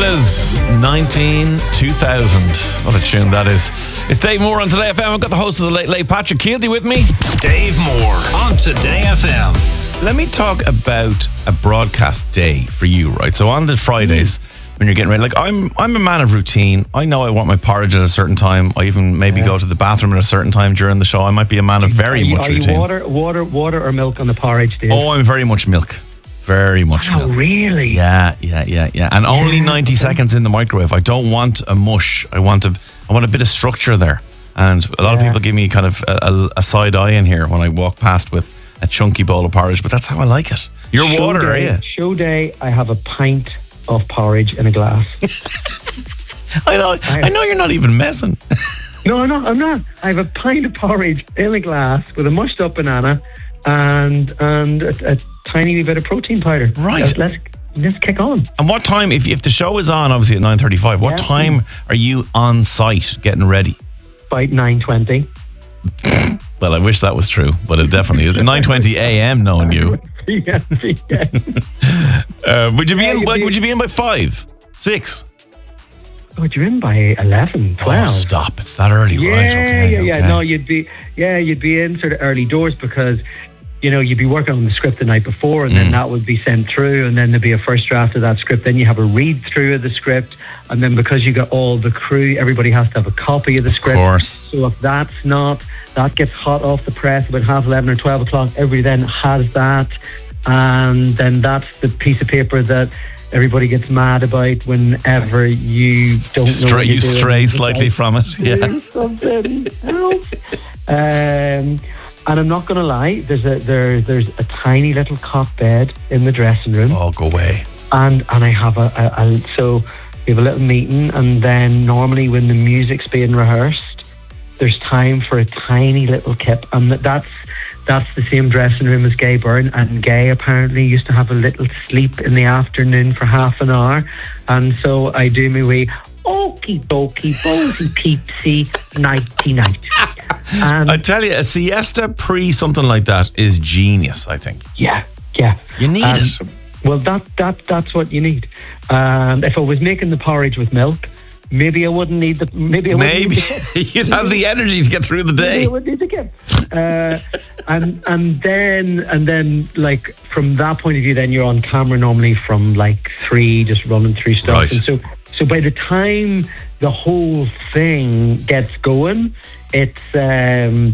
is 2000. What a tune that is. It's Dave Moore on Today FM. I've got the host of the Late Late, Patrick Keelty, with me. Dave Moore on Today FM. Let me talk about a broadcast day for you, right? So on the Fridays, when you're getting ready, like I'm a man of routine. I know I want my porridge at a certain time. I even maybe go to the bathroom at a certain time during the show. I might be a man of very much routine. Are you water or milk on the porridge, Dave? Oh, I'm very much milk. Very much milk. Oh, really? Yeah. And only 90 seconds in the microwave. I don't want a mush. I want a bit of structure there. And a lot of people give me kind of a side eye in here when I walk past with a chunky bowl of porridge, but that's how I like it. You're water, are you? Show day, I have a pint of porridge in a glass. I know you're not even messing. No, I'm not. I have a pint of porridge in a glass with a mushed up banana and a tiny wee bit of protein powder. Right. Let's kick on. And what time, if the show is on, obviously at 9:35, what time are you on site getting ready? About 9:20. Well, I wish that was true, but it definitely is. 9:20 a.m. knowing you. Yeah. Would you be in? Would you be in by 5, 6? Oh, you're in by 11, 12. Oh, stop! It's that early, right? Okay. No, you'd be in sort of early doors because you'd be working on the script the night before, and then that would be sent through, and then there'd be a first draft of that script. Then you have a read through of the script, and then because you got all the crew, everybody has to have a copy of the script. Of course. So if that gets hot off the press about 11:30 or 12 o'clock, everybody then has that, and then that's the piece of paper that everybody gets mad about whenever you don't know what you stray slightly from it. Yeah. Something else. And I'm not going to lie, there's a tiny little cot bed in the dressing room. Oh, go away. And I have so we have a little meeting, and then normally when the music's being rehearsed, there's time for a tiny little kip, and that's the same dressing room as Gay Byrne, and Gay apparently used to have a little sleep in the afternoon for half an hour, and so I do my wee okie dokie bosey peepsy nighty night. I tell you, a siesta pre something like that is genius, I think. Yeah. You need it. Well, that's what you need. If I was making the porridge with milk, maybe I wouldn't need the. Maybe you'd have the energy to get through the day. Maybe I would need the kip. And then like from that point of view, then you're on camera normally from like 3, just running through stuff. Right. And so by the time the whole thing gets going, it's a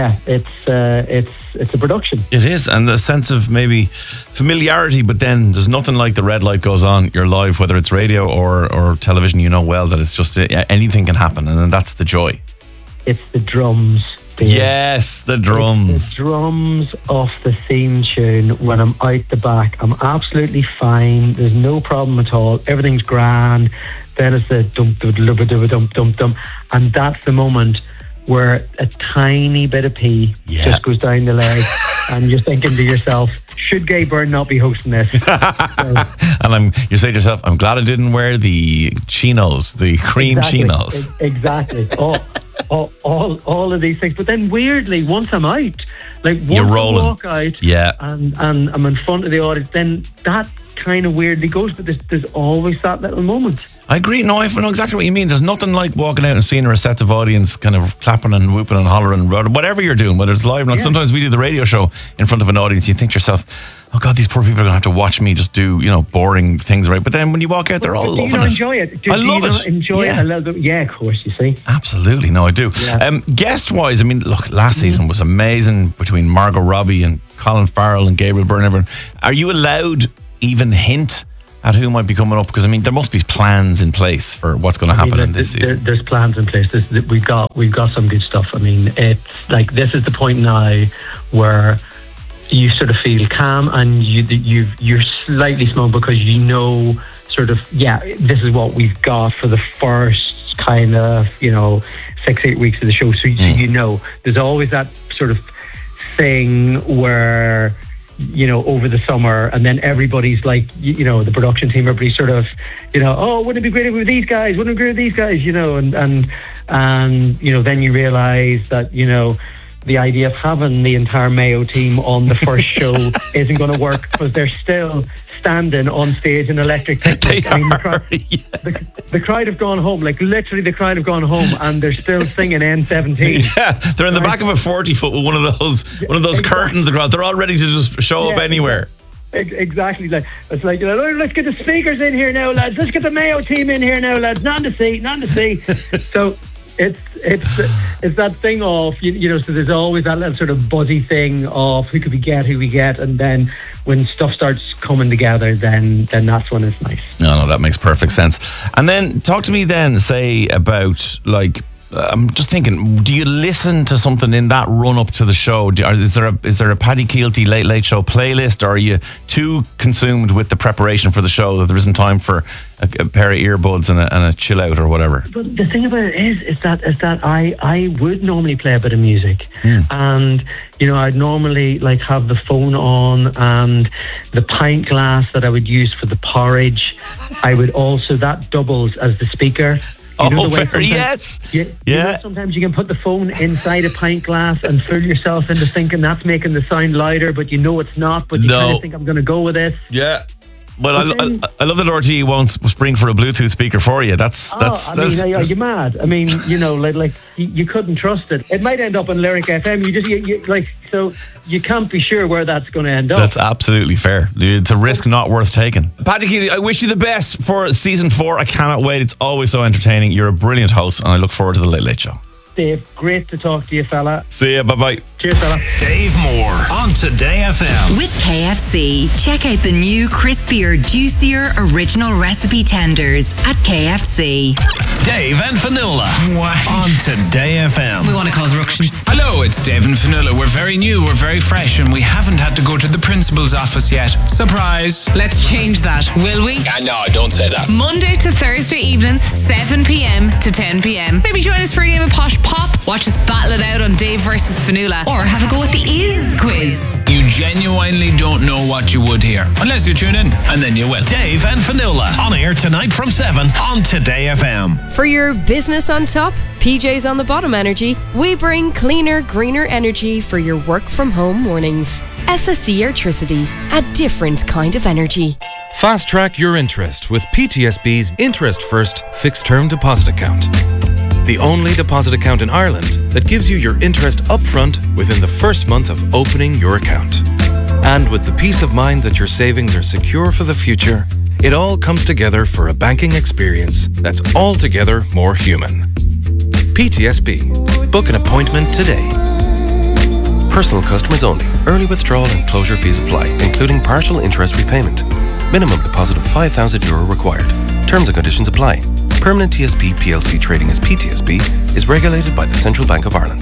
production. It is, and a sense of maybe familiarity, but then there's nothing like the red light goes on, you're live, whether it's radio or television. You know well that it's just anything can happen, and then that's the joy. It's the drums. Yes, the drums. It's the drums off the theme tune when I'm out the back. I'm absolutely fine. There's no problem at all. Everything's grand. Then it's the dump, dump, dump, dump, and that's the moment where a tiny bit of pee just goes down the leg, and you're thinking to yourself, should Gay Byrne not be hosting this? And you say to yourself, I'm glad I didn't wear the chinos, the cream chinos. Exactly. All of these things. But then weirdly, once I'm out, like once I walk out and I'm in front of the audience, then that kind of weirdly goes, but there's always that little moment. I agree. No, I know exactly what you mean. There's nothing like walking out and seeing a receptive audience kind of clapping and whooping and hollering, whatever you're doing, whether it's live or not. Sometimes we do the radio show in front of an audience, you think to yourself, oh God, these poor people are going to have to watch me just do, boring things, right? But then when you walk out, they're all loving it. Do you enjoy it? I love it. Enjoy it a little bit? Yeah, of course, you see. Absolutely. No, I do. Yeah. Guest-wise, I mean, look, last season was amazing between Margot Robbie and Colin Farrell and Gabriel Byrne and everyone. Are you allowed even hint at who might be coming up? Because I mean, there must be plans in place for what's going to happen in this season. There's plans in place. We've got some good stuff. I mean, it's like this is the point now where you sort of feel calm and you're slightly smug because sort of this is what we've got for the first kind of 6-8 weeks of the show. So there's always that sort of thing where over the summer, and then everybody's like, the production team, everybody's sort of, oh, wouldn't it be great if we were these guys? Wouldn't it be great with these guys? And then you realise that, the idea of having the entire Mayo team on the first show isn't going to work because they're still standing on stage in Electric Picnic. The crowd have gone home, like literally the crowd have gone home, and they're still singing N17. Yeah, they're in the back of a 40-foot with one of those curtains across. They're all ready to just show up anywhere. Exactly. Like it's like, let's get the speakers in here now, lads. Let's get the Mayo team in here now, lads. None to see. So it's that thing of so there's always that little sort of buzzy thing of who we get, and then when stuff starts coming together, then that's when it's nice. No, that makes perfect sense. And then talk to me then, say about like. I'm just thinking, do you listen to something in that run up to the show? Is there a Paddy Keelty Late Show playlist, or are you too consumed with the preparation for the show that there isn't time for a pair of earbuds and a chill out or whatever? But the thing about it is that I would normally play a bit of music, and I'd normally like have the phone on and the pint glass that I would use for the porridge. I would also, that doubles as the speaker. Yes. Sometimes you can put the phone inside a pint glass and fool yourself into thinking that's making the sound louder, but it's not. But you kind of think, I'm going to go with this. Yeah. Well, I love that RTE won't spring for a Bluetooth speaker for you. Are you mad? I mean, like you couldn't trust it. It might end up on Lyric FM. So you can't be sure where that's going to end up. That's absolutely fair. It's a risk not worth taking. Paddy Keelty, I wish you the best for season 4. I cannot wait. It's always so entertaining. You're a brilliant host, and I look forward to the Late Late Show. Dave, great to talk to you, fella. See ya. Bye-bye. Cheers, fella. Dave Moore on Today FM. With KFC. Check out the new crispier, juicier original recipe tenders at KFC. Dave and Fionnuala on Today FM. We want to cause ructions. Hello, it's Dave and Fionnuala. We're very new, we're very fresh, and we haven't had to go to the principal's office yet. Surprise. Let's change that, will we? No, don't say that. Monday to Thursday evenings, 7 p.m. to 10 p.m. Maybe join us for a game of Posh Pop, watch us battle it out on Dave versus Fionnuala, or have a go at the Is quiz. You genuinely don't know what you would hear, unless you tune in, and then you will. Dave and Fionnuala on air tonight from 7 on Today FM. For your business on top, PJ's on the bottom energy, we bring cleaner, greener energy for your work from home mornings. SSE Airtricity, a different kind of energy. Fast track your interest with PTSB's Interest First Fixed Term Deposit Account. The only deposit account in Ireland that gives you your interest upfront within the first month of opening your account. And with the peace of mind that your savings are secure for the future, it all comes together for a banking experience that's altogether more human. PTSB. Book an appointment today. Personal customers only. Early withdrawal and closure fees apply, including partial interest repayment. Minimum deposit of €5,000 required. Terms and conditions apply. Permanent TSB PLC trading as PTSB is regulated by the Central Bank of Ireland.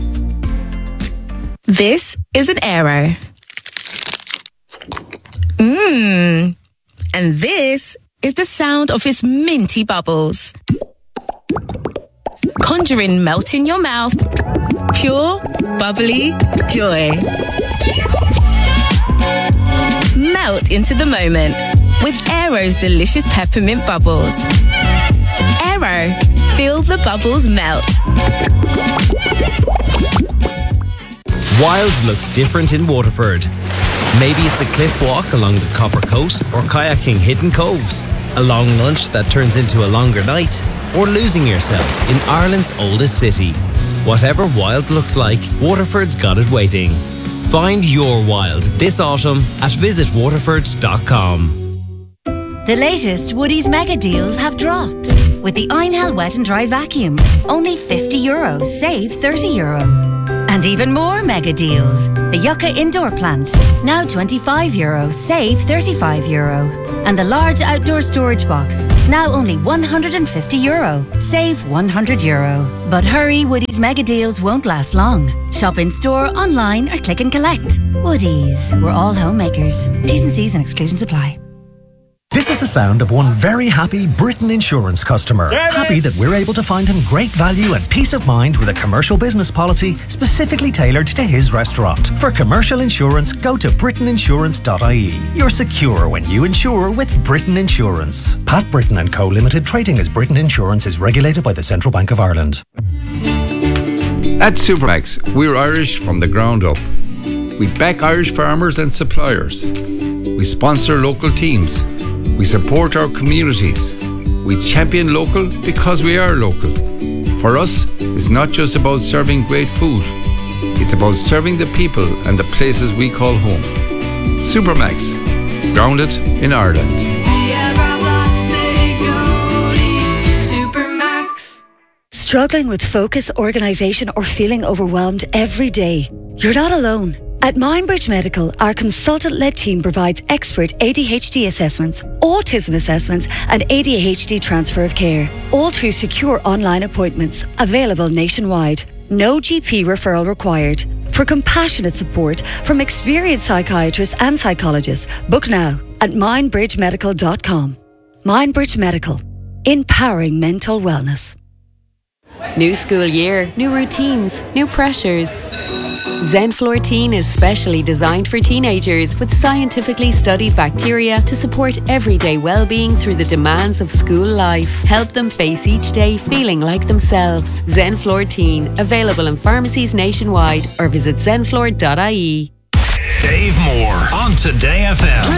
This is an Aero. And this is the sound of its minty bubbles. Conjuring melt in your mouth. Pure, bubbly joy. Melt into the moment with Aero's delicious peppermint bubbles. Aero, feel the bubbles melt. Wilds looks different in Waterford. Maybe it's a cliff walk along the Copper Coast, or kayaking hidden coves, a long lunch that turns into a longer night, or losing yourself in Ireland's oldest city. Whatever wild looks like, Waterford's got it waiting. Find your wild this autumn at visitwaterford.com. The latest Woodies mega deals have dropped. With the Einhell Wet and Dry Vacuum, only €50, save €30. And even more mega deals. The Yucca Indoor Plant, now €25, save €35. And the large outdoor storage box, now only €150, save €100. But hurry, Woodies mega deals won't last long. Shop in store, online, or click and collect. Woodies, we're all homemakers. T's and C's and exclusions apply. This is the sound of one very happy Britain Insurance customer. Service. Happy that we're able to find him great value and peace of mind with a commercial business policy specifically tailored to his restaurant. For commercial insurance, go to britainninsurance.ie. You're secure when you insure with Britain Insurance. Pat Britton & Co Limited, trading as Britain Insurance, is regulated by the Central Bank of Ireland. At Supermax, we're Irish from the ground up. We back Irish farmers and suppliers. We sponsor local teams. We support our communities. We champion local because we are local. For us, it's not just about serving great food. It's about serving the people and the places we call home. Supermax, grounded in Ireland. Struggling with focus, organisation or feeling overwhelmed every day? You're not alone. At Mindbridge Medical, our consultant-led team provides expert ADHD assessments, autism assessments and ADHD transfer of care, all through secure online appointments, available nationwide. No GP referral required. For compassionate support from experienced psychiatrists and psychologists, book now at mindbridgemedical.com. Mindbridge Medical, empowering mental wellness. New school year, new routines, new pressures. Zenflortine is specially designed for teenagers with scientifically studied bacteria to support everyday well-being through the demands of school life. Help them face each day feeling like themselves. Zenflortine, available in pharmacies nationwide or visit zenflor.ie. Dave Moore on Today FM.